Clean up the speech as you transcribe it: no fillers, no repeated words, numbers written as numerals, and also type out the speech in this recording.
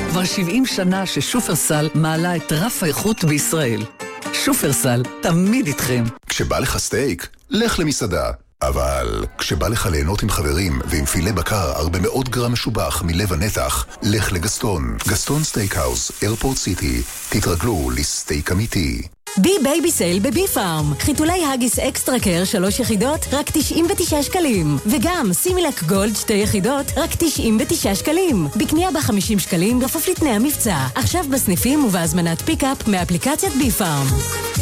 כבר 70 שנה ששופרסל מעלה את רף האיכות בישראל. שופרסל, תמיד איתכם. כשבא לך סטייק, לך למסעדה. אבל כשבא לך ליהנות עם חברים ועם פילה בקר 400 גרם משובח מלב הנתח, לך לגסטון. גסטון סטייקהאוס, איירפורט סיטי. תתרגלו לסטייק אמיתי. בי בייבי סייל בבי פארם. חיתולי הגיס אקסטרה קר 3 יחידות, רק 99 שקלים. וגם סימילק גולד 2 יחידות, רק 99 שקלים. בקנייה ב50 שקלים, גפוף לתנאי המבצע. עכשיו בסניפים ובהזמנת פיקאפ מאפליקציית בי פארם.